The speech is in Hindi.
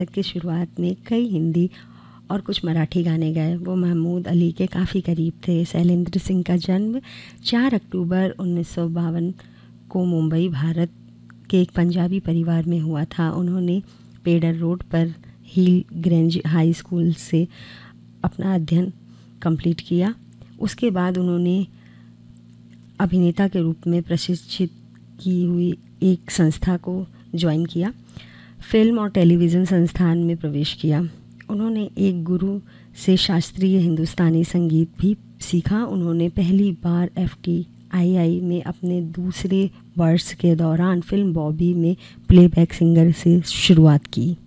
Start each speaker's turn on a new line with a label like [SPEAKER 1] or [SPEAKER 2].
[SPEAKER 1] की शुरुआत में कई हिंदी और कुछ मराठी गाने गाए। वो महमूद अली के काफ़ी करीब थे। शैलेंद्र सिंह का जन्म 4 अक्टूबर 1952 को मुंबई, भारत के एक पंजाबी परिवार में हुआ था। उन्होंने पेडर रोड पर हिल ग्रेंज हाई स्कूल से अपना अध्ययन कंप्लीट किया। उसके बाद उन्होंने अभिनेता के रूप में प्रशिक्षित की हुई एक संस्था को ज्वाइन किया। फिल्म और टेलीविज़न संस्थान में प्रवेश किया। उन्होंने एक गुरु से शास्त्रीय हिंदुस्तानी संगीत भी सीखा। उन्होंने पहली बार FTII में अपने दूसरे वर्ष के दौरान फिल्म बॉबी में प्लेबैक सिंगर से शुरुआत की।